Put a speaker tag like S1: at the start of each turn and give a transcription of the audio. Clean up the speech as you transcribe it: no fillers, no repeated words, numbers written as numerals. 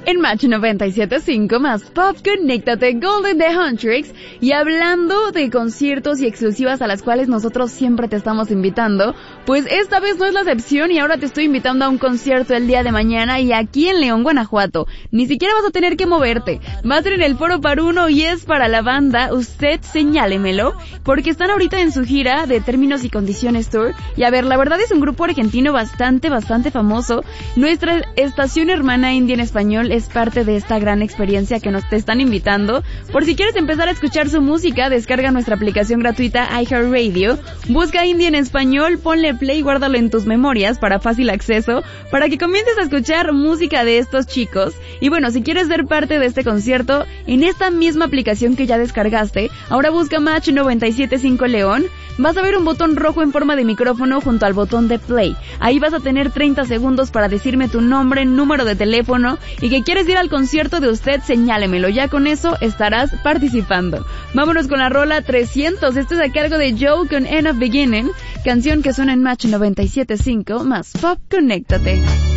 S1: En Match 97.5 más Pop, conéctate, Golden The Huntrix. Y hablando de conciertos y exclusivas a las cuales nosotros siempre te estamos invitando, pues esta vez no es la excepción y ahora te estoy invitando a un concierto el día de mañana y aquí en León, Guanajuato. Ni siquiera vas a tener que moverte. Va a ser en el Foro Paruno y es para la banda Usted Señálemelo, porque están ahorita en su gira de Términos y Condiciones Tour. Y a ver, la verdad es un grupo argentino bastante famoso. Nuestra estación hermana Indie en Español es parte de esta gran experiencia que nos te están invitando. Por si quieres empezar a escuchar su música, descarga nuestra aplicación gratuita iHeartRadio, busca Indie en Español, ponle play y guárdalo en tus memorias para fácil acceso, para que comiences a escuchar música de estos chicos. Y bueno, si quieres ser parte de este concierto, en esta misma aplicación que ya descargaste, ahora busca Match 97.5 León, vas a ver un botón rojo en forma de micrófono junto al botón de play. Ahí vas a tener 30 segundos para decirme tu nombre, número de teléfono y que quieres ir al concierto de Usted Señálemelo. Ya con eso estarás participando. Vámonos con la rola 300. Esto es a cargo de Joe con End of Beginning, canción que suena en Match 97.5 más Pop, conéctate.